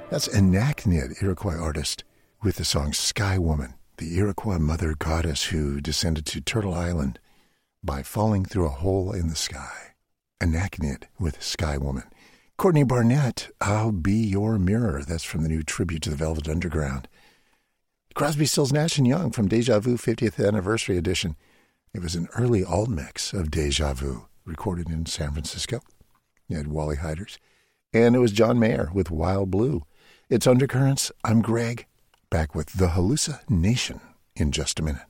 That's Anachnid, Iroquois artist, with the song Sky Woman, the Iroquois mother goddess who descended to Turtle Island by falling through a hole in the sky. Anachnid with Sky Woman. Courtney Barnett, I'll Be Your Mirror. That's from the new tribute to the Velvet Underground. Crosby, Stills, Nash & Young from Deja Vu 50th Anniversary Edition. It was an early alt mix of Deja Vu, recorded in San Francisco. You had Wally Hiders. And it was John Mayer with Wild Blue. It's Undercurrents. I'm Greg, back with The Hallucination in just a minute.